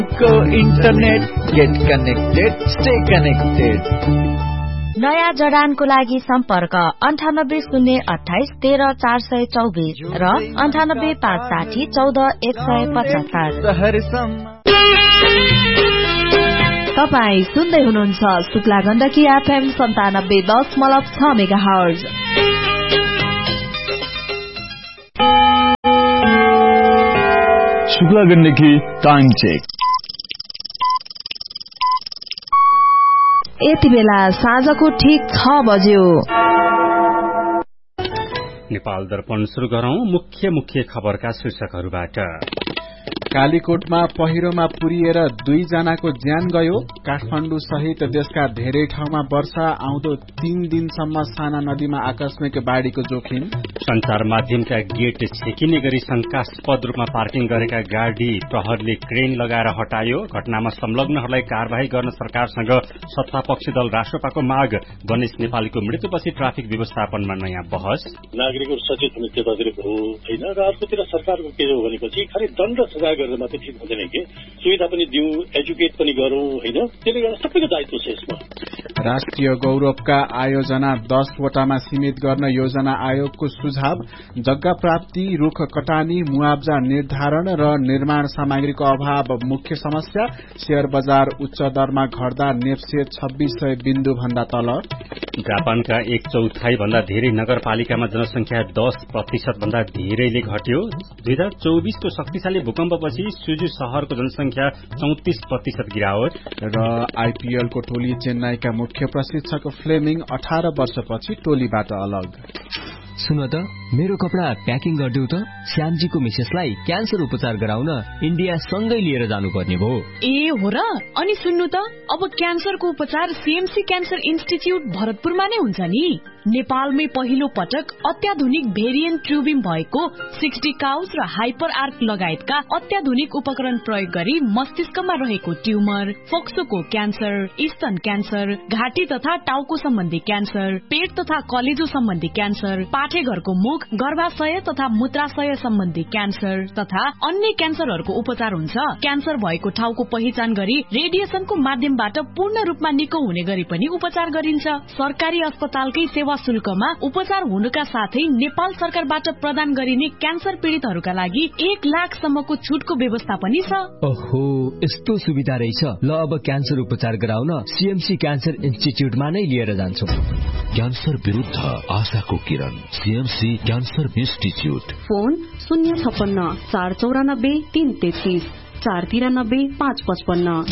Internet get connected stay connected. नयाँ जडानको लागि सम्पर्क 9808213424 र 9856014175। तपाई सुन्दै हुनुहुन्छ Shukla Gandaki FM 97.6 megahertz. Shukla Gandaki time check. यति बेला साँझको ठीक 6 बज्यो। नेपाल दर्पण सुरु गरौं मुख्य खबरका शीर्षकहरूबाट। कालीकोटमा पहिरोमा पुरिएर 2 जनाको ज्यान गयो। काठमाडौँ सहित देशका धेरै ठाउँमा वर्षा, आउँदो 3 दिनसम्म साना नदीमा आकस्मिक बाढ़ीको जोखिम। संचार माध्यमका गेट छेकिने गरी शंकास्पद रूपमा पार्किङ गरेका गाड़ी प्रहरले क्रेन लगाएर हटायो। घटनामा संलग्नहरूलाई कार्यवाही गर्न सरकारसँग सत्तापक्षी दल राष्ट्रपाको माग। गणेश नेपालीको मृत्युपछि ट्राफिक व्यवस्थापनमा नयाँ बहस। नागरिकहरू सचेत हुने त्यतातिर हो हैन, र अर्कोतिर सरकारको के हो भनेपछि खालि दण्ड सजा गरेर मात्रै ठिक हुँदैन के, सुविधा पनि दिउँ, एजुकेट पनि गरौं हैन, त्यसले गर्दा सबैको दायित्व छ यसमा। राष्ट्रिय गौरवका आयोजना 10 वटामा सीमित गर्न योजना आयोगको सुझाव। जग्गा प्राप्ति, रुख कटानी, मुआब्जा निर्धारण र निर्माण सामग्रीको अभाव मुख्य समस्या। शेयर बजार उच्च दरमा घट्दा नेप्से 2600 बिन्दु भन्दा तल। जापानका 1/4 भन्दा धेरै नगरपालिकामा जनसंख्या 10% भन्दा धेरैले घट्यो। 2024 को शक्तिशाली भूकम्पपछि सुजु शहरको जनसंख्या 34% गिरावट। र आईपीएल को टोली चेन्नईका मुख्य प्रशिक्षक फ्लेमिङ 18 वर्षपछि टोलीबाट अलग। सुन त, मेरो कपडा प्याकिङ गरिदेऊ त। श्यामजीको मिसेसलाई क्यान्सर उपचार गराउन इन्डिया सँगै लिएर जानुपर्ने भयो। ए हो र? अनि सुन्नु त, अब क्यान्सरको उपचार सीएमसी क्यान्सर इन्स्टिच्युट भरतपुरमा नै हुन्छ नि। नेपालमै पहिलो पटक अत्याधुनिक भेरिएन्ट ट्युबिम भएको 60 काउस र हाइपर आर्क लगायतका अत्याधुनिक उपकरण प्रयोग गरी मस्तिष्कमा रहेको ट्युमर, फोक्सोको क्यान्सर, स्तन क्यान्सर, घाँटी तथा टाउको सम्बन्धी क्यान्सर, पेट तथा कलेजो सम्बन्धी क्यान्सर, पाठेघरको मुख, गर्भाशय तथा मूत्राशय सम्बन्धी क्यान्सर तथा अन्य क्यान्सरहरूको उपचार हुन्छ। क्यान्सर भएको ठाउँको पहिचान गरी रेडिएसनको माध्यमबाट पूर्ण रूपमा निको हुने गरी पनि उपचार गरिन्छ। सरकारी अस्पतालकै सेवा शुल्कमा उपचार हुनुका साथै नेपाल सरकारबाट प्रदान गरिने क्यान्सर पीड़ितहरूका लागि 1 लाखसम्मको छुटको व्यवस्था पनि छ। ओहो, यस्तो सुविधा रहेछ। ल, अब क्यान्सर उपचार गराउन सीएमसी क्यान्सर इन्स्टिच्युटमा नै लिएर जान्छौं। क्यान्सर विरुद्ध आशाको किरण, CMC cancer institute. Phone 056 494 333 493 555।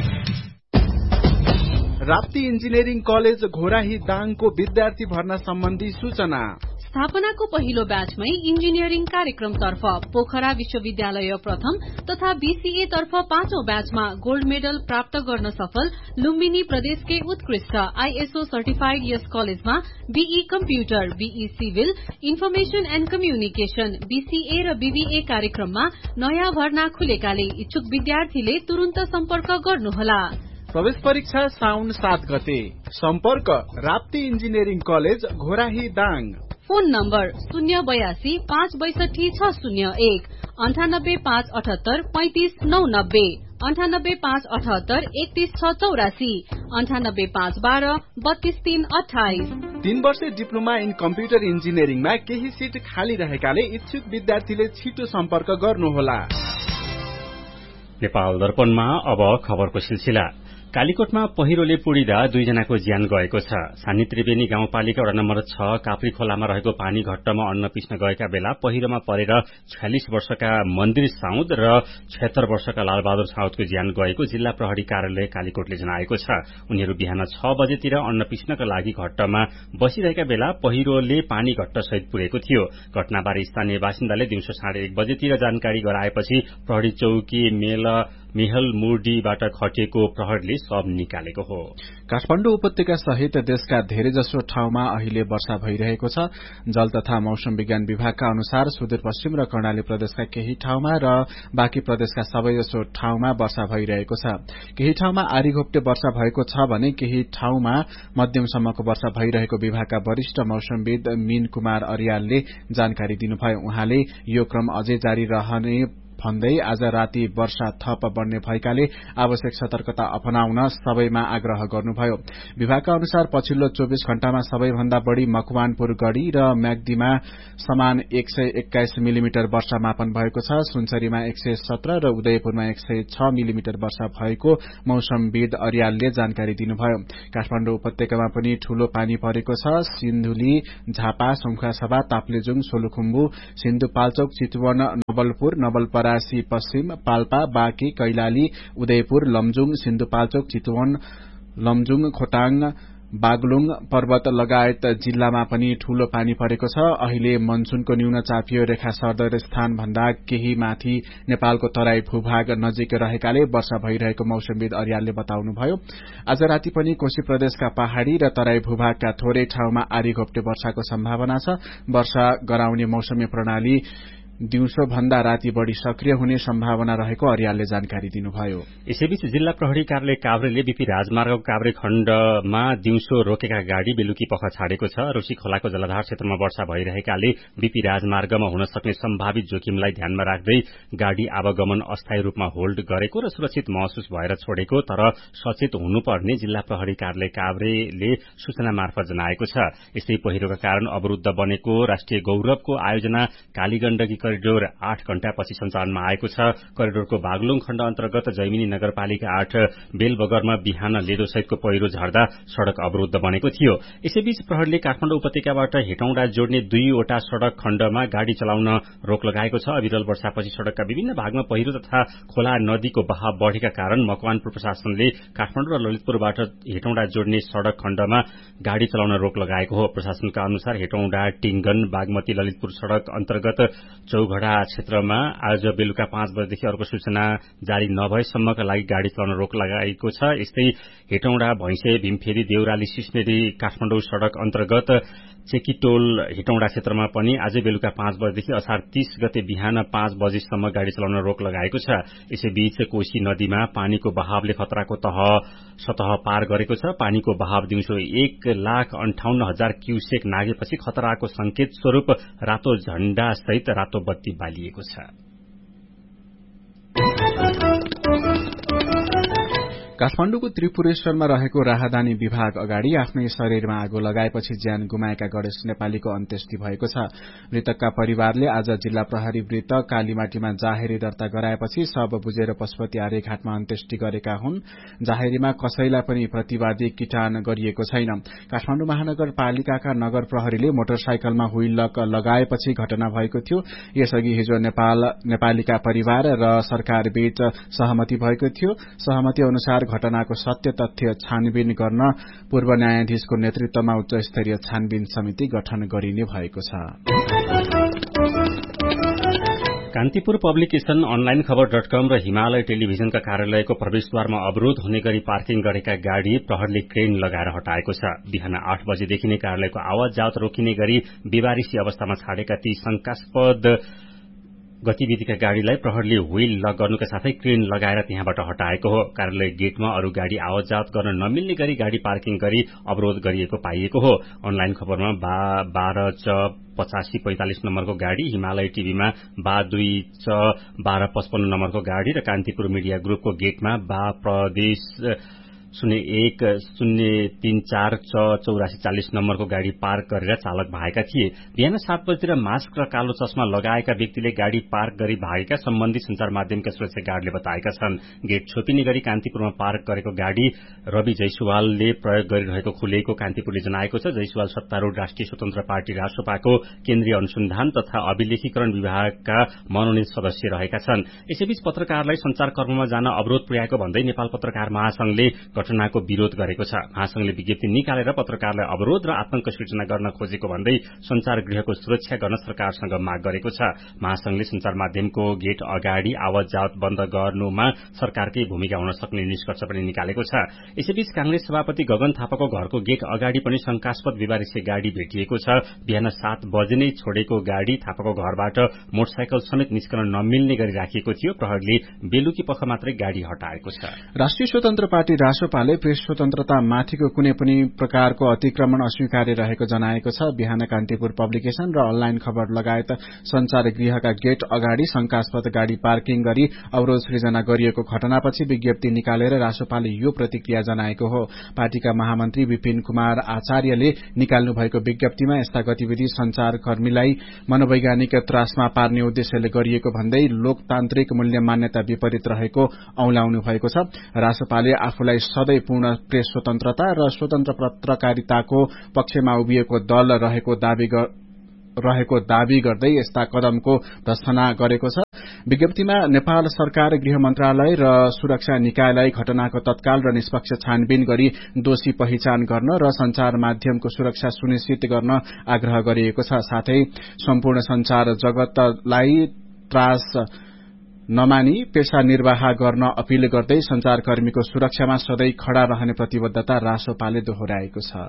Rapti engineering college Ghorahi दाङको विद्यार्थी भर्ना सम्बन्धी सूचना। स्थापनाको पहिलो ब्याचमै इन्जिनियरिङ कार्यक्रमतर्फ पोखरा विश्वविद्यालय प्रथम तथा बीसीए तर्फ 5औं ब्याचमा गोल्ड मेडल प्राप्त गर्न सफल लुम्बिनी प्रदेशकै उत्कृष्ट आईएसओ सर्टिफाइड यस कलेजमा be computer, be civil, information and communication, BCA र बीबीए कार्यक्रममा नयाँ भर्ना खुलेकाले इच्छुक विद्यार्थीले तुरुन्त सम्पर्क गर्नुहोला। प्रवेश परीक्षा साउन 7 गते। सम्पर्क Rapti engineering college Ghorahi Dang. Phone number 082 562 601 98 578 35 990 98 578 31 684 98 512 32 328। 3 वर्षे डिप्लोमा इन कम्प्युटर इन्जिनियरिङमा केही सिट खाली रहेकाले इच्छुक विद्यार्थीले छिटो सम्पर्क गर्नुहोला। नेपाल दर्पणमा अब खबरको सिलसिला। कालीकोटमा पहिरोले पुडिदा 2 जनाको ज्यान गएको छ। सानी त्रिवेणी गाउँपालिका वडा नम्बर 6 काप्री खोलामा रहेको पानी घट्टमा अन्न पिस्न गएका बेला पहिरोमा परेर 46 वर्षका मन्दिर साउद र 76 वर्षका लालबहादुर साउदको ज्यान गएको जिल्ला प्रहरी कार्यालय कालीकोटले जनाएको छ। उनीहरू बिहान 6 बजेतिर अन्न पिस्नका लागि घट्टमा बसिरहेका बेला पहिरोले पानी घट्ट सहित पुगेको थियो। घटनाबारे स्थानीय बासिन्दाले दिउँसो 1:30 बजेतिर जानकारी गराएपछि प्रहरी चौकी मेहल मुर्डीबाट खटिएको प्रहरीले सब निकालेको हो। काठमाडौँ उपत्यका सहित देशका धेरैजसो ठाउँमा अहिले वर्षा भइरहेको छ। जल तथा मौसम विज्ञान विभागका अनुसार सुदूरपश्चिम र कर्णाली प्रदेशका केही ठाउँमा र बाँकी प्रदेशका सबैजसो ठाउँमा वर्षा भइरहेको छ। केही ठाउँमा आरीघोप्टे वर्षा भएको छ भने केही ठाउँमा मध्यमसम्मको वर्षा भइरहेको विभागका वरिष्ठ मौसमविद मीन कुमार अर्यालले जानकारी दिनुभयो। उहाँले यो क्रम अझै जारी रहने भन्दै आज राति वर्षा थप बढ्ने भएकाले आवश्यक सतर्कता अपनाउन सबैमा आग्रह गर्नुभयो। विभागका अनुसार पछिल्लो 24 घण्टामा सबैभन्दा बढ़ी मकवानपुर गढ़ी र म्याग्दीमा समान 121 मिलिमिटर वर्षा मापन भएको छ। सुनसरीमा 117 र उदयपुरमा 106 मिलिमिटर वर्षा भएको मौसमविद अर्यालले जानकारी दिनुभयो। काठमाडौँ उपत्यकामा पनि ठूलो पानी परेको छ। सिन्धुली, झापा, सौखासभा, ताप्लेजुङ, सोलुखुम्बु, सिन्धुपाल्चोक, चितवन, नवलपुर, नवलपरासी पश्चिम, पाल्पा, बाँकी, कैलाली, उदयपुर, लमजुङ, सिन्धुपाल्चोक, चितवन, लमजुङ, खोटाङ, बागलुङ, पर्वत लगायत जिल्लामा पनि ठूलो पानी परेको छ। अहिले मनसूनको न्यून चापियो रेखा सरदर स्थान भन्दा केही माथि नेपालको तराई भूभाग नजिक रहेकाले वर्षा भइरहेको मौसमविद अर्यालले बताउनुभयो। आज राति पनि कोशी प्रदेशका पहाड़ी र तराई भूभागका थोरै ठाउँमा आरी घोप्टे वर्षाको सम्भावना छ। वर्षा गराउने मौसमी प्रणाली दिउँसो भन्दा राति बढ़ी सक्रिय हुने सम्भावना रहेको अर्यालले जानकारी दिनुभयो। यसैबीच जिल्ला प्रहरी कार्यालय काभ्रेले बीपी राजमार्गको काभ्रे खण्डमा दिउँसो रोकेका गाड़ी बेलुकी पख छाडेको छ। रुसी खोलाको जलाधार क्षेत्रमा वर्षा भइरहेकाले बीपी राजमार्गमा हुन सक्ने सम्भावित जोखिमलाई ध्यानमा राख्दै गाड़ी आवागमन अस्थायी रूपमा होल्ड गरेको र सुरक्षित महसुस भएर छोडेको तर सचेत हुनुपर्ने जिल्ला प्रहरी कार्यालय काभ्रेले सूचना मार्फत जनाएको छ। यस्तै पहिरोका कारण अवरूद्ध बनेको राष्ट्रिय गौरवको आयोजना कालीगण्डकी करिडोर 8 घण्टापछि सञ्चालनमा आएको छ। करिडोरको बागलुङ खण्ड अन्तर्गत जैमिनी नगरपालिका 8 बेलबगरमा बिहान लेदोसहितको पहिरो झर्दा सड़क अवरूद्ध बनेको थियो। यसैबीच प्रहरीले काठमाडौँ उपत्यकाबाट हेटौँडा जोड्ने 2 वटा सड़क खण्डमा गाड़ी चलाउन रोक लगाएको छ। अविरल वर्षापछि सड़कका विभिन्न भागमा पहिरो तथा खोला नदीको बहाव बढ़ेका कारण मकवानपुर प्रशासनले काठमाडौँ र ललितपुरबाट हेटौँडा जोड्ने सड़क खण्डमा गाड़ी चलाउन रोक लगाएको हो। प्रशासनका अनुसार हेटौँडा, टिंगन, बागमती, ललितपुर सड़क अन्तर्गत चौघड़ा क्षेत्रमा आज बेलुका 5 बजेदेखि अर्को सूचना जारी नभएसम्मका लागि गाड़ी चलाउन रोक लगाएको छ। यस्तै हेटौँडा, भैंसे, भीमफेरी, देउराली, सिस्नेरी काठमाडौँ सड़क अन्तर्गत चेकीटोल हेटौँडा क्षेत्रमा पनि आज बेलुका 5 बजेदेखि असार 30 गते बिहान 5 बजेसम्म गाड़ी चलाउन रोक लगाएको छ। यसैबीच कोशी नदीमा पानीको बहावले खतराको सतह पार गरेको छ। पानीको बहाव दिउँसो 1,58,000 क्यूसेक नागेपछि खतराको संकेत स्वरूप रातो झण्डा सहित रातो बत्ती बालिएको छ। काठमाडौँको त्रिपुरेश्वरमा रहेको राहदानी विभाग अगाडि आफ्नै शरीरमा आगो लगाएपछि ज्यान गुमाएका गणेश नेपालीको अन्त्येष्टि भएको छ। मृतकका परिवारले आज जिल्ला प्रहरी वृत्त कालीमाटीमा जाहेरी दर्ता गराएपछि शव बुझेर पशुपति आर्य घाटमा अन्त्येष्टि गरेका हुन्। जाहेरीमा कसैलाई पनि प्रतिवादी किटान गरिएको छैन। काठमाडौँ महानगरपालिकाका नगर प्रहरीले मोटरसाइकलमा व्हील लक लगाएपछि घटना भएको थियो। यसअघि हिजो नेपालीका परिवार र सरकार बीच सहमति भएको थियो। सहमति अनुसार घटनाको सत्य तथ्य छानबिन गर्न पूर्व न्यायाधीशको नेतृत्वमा उच्च स्तरीय छानबिन समिति गठन गरिने भएको छ। कान्तिपुर पब्लिकेशन, अनलाइन खबर.com र हिमालय टेलिभिजनका कार्यालयको प्रवेशद्वारमा अवरोध हुने गरी पार्किङ गरेका गाड़ी प्रहरीले क्रेन लगाएर हटाएको छ। बिहान 8 बजेदेखि नै कार्यालयको आवाज जावत रोकिने गरी बेवारिसी अवस्थामा छाडेका ती शंकास्पद गतिविधिका गाड़ीलाई प्रहरीले व्हील लक गर्नुका साथै क्रेन लगाएर त्यहाँबाट हटाएको हो। कार्यालय गेटमा अरू गाड़ी आवत जावत गर्न नमिल्ने गरी गाड़ी पार्किङ गरी अवरोध गरिएको पाइएको हो। अनलाइन खबरमा 12/8545 नम्बरको गाड़ी, हिमालय टीभीमा 12/1255 नम्बरको गाड़ी र कान्तिपुर मीडिया ग्रुपको गेटमा प्रदेश 0103448440 नम्बरको गाड़ी पार्क गरेर चालक भागेका थिए। बिहान 7 बजेतिर मास्क र कालो चस्मा लगाएका व्यक्तिले गाड़ी पार्क गरी भागेका सम्बन्धित संचार माध्यमका सुरक्षा गार्डले बताएका छन्। गेट छोपिने गरी कान्तिपुरमा पार्क गरेको गाड़ी रवि जयसवालले प्रयोग गरिरहेको खुलेको कान्तिपुरले जनाएको छ। जयसवाल सत्तारूढ़ राष्ट्रिय स्वतन्त्र पार्टी रासोपाको केन्द्रीय अनुसन्धान तथा अभिलेखीकरण विभागका मनोनित सदस्य रहेका छन्। यसैबीच पत्रकारलाई संचारकर्ममा जान अवरोध पुर्याएको भन्दै नेपाल पत्रकार महासंघले घटनाको विरोध गरेको छ। महासंघले विज्ञप्ति निकालेर पत्रकारलाई अवरोध र आतंक सृजना गर्न खोजेको भन्दै संचार गृहको सुरक्षा गर्न सरकारसँग माग गरेको छ। महासंघले संचार माध्यमको गेट अगाडि आवत जावत बन्द गर्नुमा सरकारकै भूमिका हुन सक्ने निष्कर्ष पनि निकालेको छ। यसैबीच कांग्रेस सभापति गगन थापाको घरको गेट अगाडि पनि शंकास्पद बेवारिसी गाड़ी भेटिएको छ। बिहान 7 बजे नै छोडेको गाड़ी थापाको घरबाट मोटरसाइकल समेत निस्कन नमिल्ने गरी राखिएको थियो। प्रहरीले बेलुकी पख मात्रै गाड़ी हटाएको छ। राष्ट्रिय स्वतन्त्र पार्टी राष्ट्रपाले प्रेस स्वतन्त्रता माथिको कुनै पनि प्रकारको अतिक्रमण अस्वीकार्य रहेको जनाएको छ। बिहान कान्तिपुर पब्लिकेशन र अनलाइन खबर लगायत संचार गृहका गेट अगाडि शंकास्पद गाड़ी पार्किङ गरी अवरोध सृजना गरिएको घटनापछि विज्ञप्ति निकालेर राष्ट्रपाले यो प्रतिक्रिया जनाएको हो। पार्टीका महामन्त्री विपिन कुमार आचार्यले निकाल्नु भएको विज्ञप्तिमा यस्ता गतिविधि संचारकर्मीलाई मनोवैज्ञानिक त्रासमा पार्ने उद्देश्यले गरिएको भन्दै लोकतान्त्रिक मूल्य मान्यता विपरीत रहेको औंलाउनु भएको छ। राष्ट्रपाले आफूलाई सधैं पूर्ण प्रेस स्वतन्त्रता र स्वतन्त्र पत्रकारिताको पक्षमा उभिएको दल रहेको दावी गर्दै यस्ता कदमको भर्त्सना गरेको छ। विज्ञप्तिमा नेपाल सरकार गृह मन्त्रालय र सुरक्षा निकायलाई घटनाको तत्काल र निष्पक्ष छानबिन गरी दोषी पहिचान गर्न र संचार माध्यमको सुरक्षा सुनिश्चित गर्न आग्रह गरिएको छ। साथै सम्पूर्ण संचार जगतलाई त्रास नमानी पेशा निर्वाह गर्न अपील गर्दै संचारकर्मीको सुरक्षामा सधैं खड़ा रहने प्रतिबद्धता राष्ट्रपाले दोहोर्याएको छ।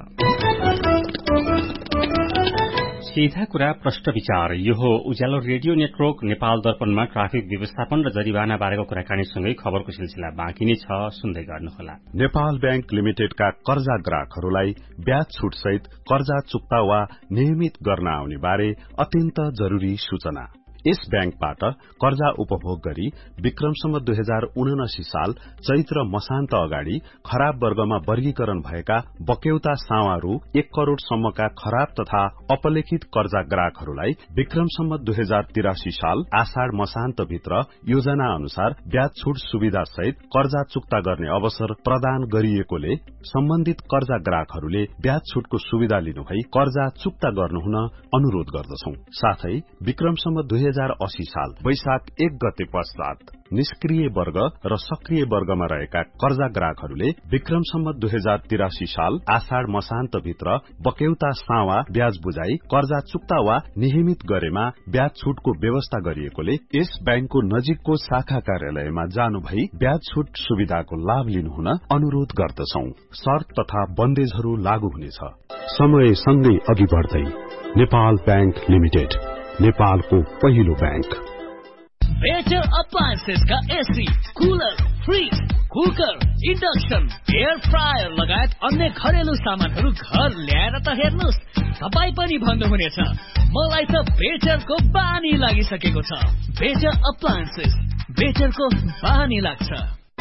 सीधा कुरा प्रष्ट विचार यो हो उज्यालो रेडियो नेटवर्क नेपाल दर्पणमा ट्राफिक व्यवस्थापन र जरिवाना बारेको कुराकानीसँगै खबरको सिलसिला बाँकी नै छ, सुन्दै गर्नुहोला। नेपाल बैंक लिमिटेडका कर्जा ग्राहकहरूलाई ब्याज छुट सहित कर्जा चुक्ता वा नियमित गर्न आउने बारे अत्यन्त जरूरी सूचना। यस बैंकबाट कर्जा उपभोग गरी विक्रमसम्म 2079 साल चैत्र मसान्त अगाडि खराब वर्गमा वर्गीकरण भएका बक्यौता सावा रु 1 करोड़ सम्मका खराब तथा अपलेखित कर्जा ग्राहकहरूलाई विक्रमसम्म 2083 साल आषाढ़ मसान्त भित्र योजना अनुसार ब्याज छुट सुविधा सहित कर्जा चुक्ता गर्ने अवसर प्रदान गरिएकोले सम्बन्धित कर्जा ग्राहकहरूले ब्याज छुटको सुविधा लिनुभई कर्जा चुक्ता गर्नुहुन अनुरोध गर्दछौं। साथै विक्रमसम्म 2080 साल वैशाख 1 गते पश्चात निष्क्रिय वर्ग र सक्रिय वर्गमा रहेका कर्जा ग्राहकहरूले विक्रमसम्म 2083 साल आषाढ़ मसान्त भित्र बक्यौता सावा ब्याज बुझाई कर्जा चुक्ता वा नियमित गरेमा ब्याज छुटको व्यवस्था गरिएकोले यस बैंकको नजिकको शाखा कार्यालयमा जानु भई ब्याज छुट सुविधाको लाभ लिनुहुन अनुरोध गर्दछौं। शर्त तथा बन्देजहरू लागू हुनेछ। समय सँगै अघि बढ्दै नेपाल बैंक लिमिटेड, नेपालको पहिलो बैंक। बेटर अप्लायन्सेस का AC, cooler, fridge, cooker, induction, air fryer लगायत अन्य घरेलु सामानहरू घर ल्याएर त हेर्नुस्, तपाई पनि भन्नुहुनेछ मलाई त बेटरको बानी लागिसकेको छ। बेटर अप्लायन्सेस, बेटरको बानी लाग्छ।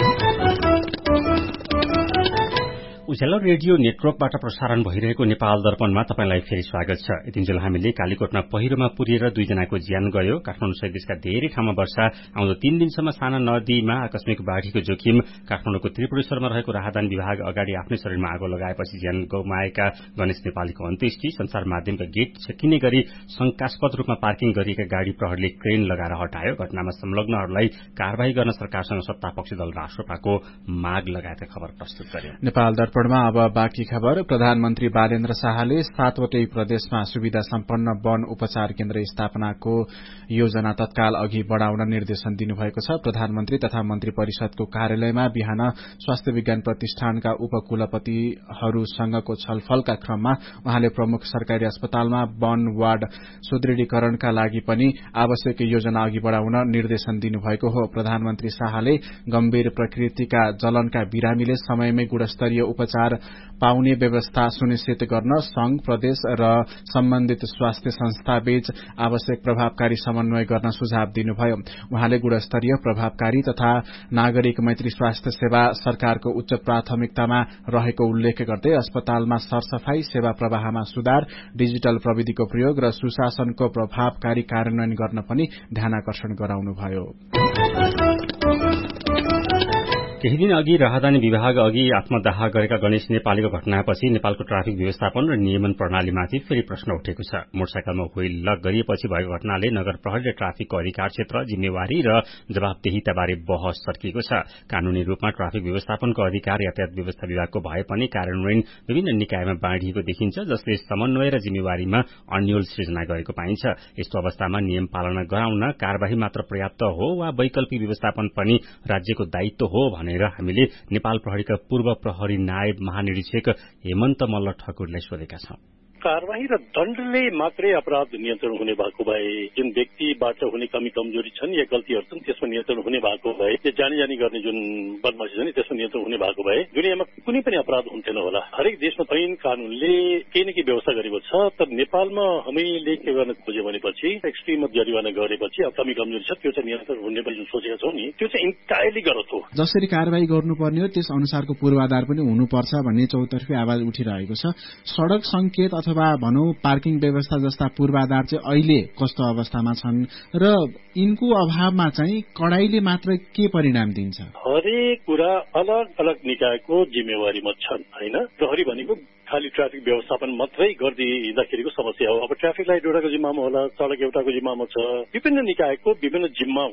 उज्यालो रेडियो नेटवर्कबाट प्रसारण भइरहेको नेपाल दर्पणमा तपाईलाई फेरि स्वागत छ। यतिन्जेल हामीले कालीकोटमा पहिरोमा पुरिएर 2 जनाको ज्यान गयो। काठमाडौँ सहित देशका धेरै ठाउँमा वर्षा आउँदो 3 दिनसम्म साना नदीमा आकस्मिक बाढ़ीको जोखिम। काठमाडौँको त्रिपुरेश्वरमा रहेको राहदान विभाग अगाडि आफ्नै शरीरमा आगो लगाएपछि ज्यान गुमाएका गणेश नेपालीको अन्त्येष्टि। संचार माध्यमका गेट छेकिने गरी शंकास्पद रूपमा पार्किङ गरिएका गाड़ी प्रहरीले क्रेन लगाएर हटायो। घटनामा संलग्नहरूलाई कार्यवाही गर्न सरकारसँग सत्तापक्षी दल राष्ट्रपाको माग लगाएका खबर प्रस्तुत गरे। नेपाल दर्पणमा अब बाँकी खबर। प्रधानमन्त्री बालेन्द्र शाहले 7वटै प्रदेशमा सुविधा सम्पन्न वन उपचार केन्द्र स्थापनाको योजना तत्काल अघि बढ़ाउन निर्देशन दिनुभएको छ। प्रधानमन्त्री तथा मन्त्री परिषदको कार्यालयमा बिहान स्वास्थ्य विज्ञान प्रतिष्ठानका उपकुलपतिहरूसँगको छलफलका क्रममा उहाँले प्रमुख सरकारी अस्पतालमा वन वार्ड सुदृढीकरणका लागि पनि आवश्यक योजना अघि बढ़ाउन निर्देशन दिनुभएको हो। प्रधानमन्त्री शाहले गम्भीर प्रकृतिका जलनका बिरामीले समयमै गुणस्तरीय उपचार पाउने व्यवस्था सुनिश्चित गर्न संघ, प्रदेश र सम्बन्धित स्वास्थ्य संस्थाबीच आवश्यक प्रभावकारी समन्वय गर्न सुझाव दिनुभयो। उहाँले गुणस्तरीय, प्रभावकारी तथा नागरिक मैत्री स्वास्थ्य सेवा सरकारको उच्च प्राथमिकतामा रहेको उल्लेख गर्दै अस्पतालमा सरसफाई, सेवा प्रवाहमा सुधार, डिजिटल प्रविधिको प्रयोग र सुशासनको प्रभावकारी कार्यान्वयन गर्न पनि ध्यानाकर्षण गराउनुभयो। केही दिन अघि राहदानी विभाग अघि आत्मदाह गरेका गणेश नेपालीको घटनापछि नेपालको ट्राफिक व्यवस्थापन र नियमन प्रणालीमाथि फेरि प्रश्न उठेको छ। मोटरसाइकलमा व्हील लक गरिएपछि भएको घटनाले नगर प्रहरीले ट्राफिकको अधिकार क्षेत्र, जिम्मेवारी र जवाबदेहिताबारे बहस सर्किएको छ। कानूनी रूपमा ट्राफिक व्यवस्थापनको अधिकार यातायात व्यवस्था विभागको भए पनि कार्यान्वयन विभिन्न निकायमा बाँडिएको देखिन्छ, जसले समन्वय र जिम्मेवारीमा अन्यल सृजना गरेको पाइन्छ। यस्तो अवस्थामा नियम पालना गराउन कार्यवाही मात्र पर्याप्त हो वा वैकल्पिक व्यवस्थापन पनि राज्यको दायित्व हो भनेर हामीले नेपाल प्रहरीका पूर्व प्रहरी नायब महानिरीक्षक हेमन्त मल्ल ठकुरलाई सोधेका छौं। कारवाही र दण्डले मात्रै अपराध नियन्त्रण हुने भएको भए, जुन व्यक्तिबाट हुने कमी कमजोरी छन् या गल्तीहरू छन् त्यसमा नियन्त्रण हुने भएको भए, त्यो जानी गर्ने जुन बदमाशी छ नि त्यसमा नियन्त्रण हुने भएको भए दुनियाँमा कुनै पनि अपराध हुन्थेन होला। हरेक देशमा ऐन कानूनले केही न केही व्यवस्था गरेको छ। तर नेपालमा हामीले के गर्न खोज्यो भनेपछि एक्सट्रिम जरिवाना गरेपछि अब कमी कमजोरी छ त्यो चाहिँ नियन्त्रण हुने पनि जुन सोचेका छौँ नि त्यो चाहिँ इन्टायरली गलत हो। जसरी कारवाही गर्नुपर्ने हो त्यस अनुसारको पूर्वाधार पनि हुनुपर्छ भन्ने चौतर्फी आवाज उठिरहेको छ। सड़क संकेत अथवा भनौं पार्किङ व्यवस्था जस्ता पूर्वाधार चाहिँ अहिले कस्तो अवस्थामा छन् र यिनको अभावमा चाहिँ कडाइले मात्र के परिणाम दिन्छ? हरेक कुरा अलग अलग निकायको जिम्मेवारीमा छन् हैन। प्रहरी भनेको खाली ट्राफिक व्यवस्थापन मात्रै गरिदिँदाखेरिको समस्या हो। अब ट्राफिक लाइट एउटाको जिम्मामा होला, सड़क एउटाको जिम्मामा छ, विभिन्न निकायको विभिन्न जिम्मा